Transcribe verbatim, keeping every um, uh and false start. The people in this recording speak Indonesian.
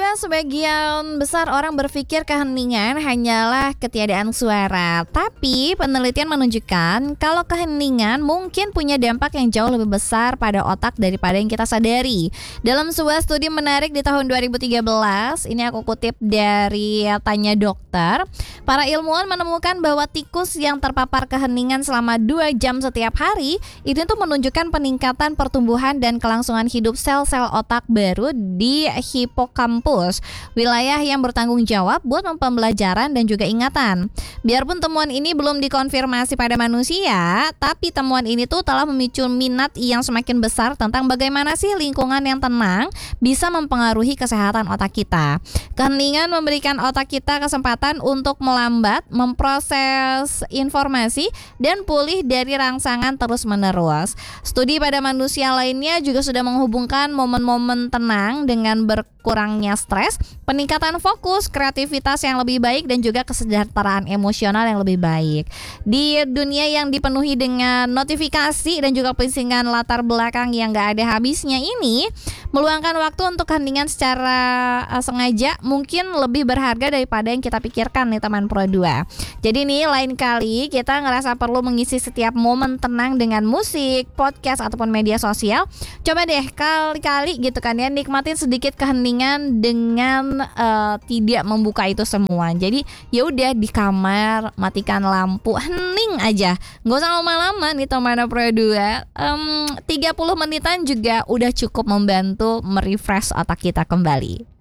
dua, sebagian besar orang berpikir keheningan hanyalah ketiadaan suara. Tapi penelitian menunjukkan kalau keheningan mungkin punya dampak yang jauh lebih besar pada otak daripada yang kita sadari. Dalam sebuah studi menarik di tahun dua ribu tiga belas, ini aku kutip dari Tanya Dokter, para ilmuwan menemukan bahwa tikus yang terpapar keheningan selama dua jam setiap hari itu tuh menunjukkan peningkatan pertumbuhan dan kelangsungan hidup sel-sel otak baru di hipokampus, wilayah yang bertanggung jawab buat pembelajaran dan juga ingatan. Biarpun temuan ini belum dikonfirmasi pada manusia, tapi temuan ini tuh telah memicu minat yang semakin besar tentang bagaimana sih lingkungan yang tenang bisa mempengaruhi kesehatan otak kita. Keheningan memberikan otak kita kesempatan untuk melambat, memproses informasi, dan pulih dari rangsangan terus-menerus. Studi pada manusia lainnya juga sudah menghubungkan momen-momen tenang dengan berkurangnya stres, peningkatan fokus, kreativitas yang lebih baik, dan juga kesejahteraan emosional yang lebih baik. Di dunia yang dipenuhi dengan notifikasi dan juga pusingan latar belakang yang gak ada habisnya ini, meluangkan waktu untuk keheningan secara uh, sengaja mungkin lebih berharga daripada yang kita pikirkan nih teman Pro dua. Jadi nih lain kali kita ngerasa perlu mengisi setiap momen tenang dengan musik, podcast, ataupun media sosial, coba deh kali-kali gitu kan ya, nikmatin sedikit keheningan dengan uh, tidak membuka itu semua. Jadi ya udah di kamar, matikan lampu, hening aja, nggak usah lama-lama nih teman Pro dua. um, tiga puluh menitan juga udah cukup membantu merefresh otak kita kembali.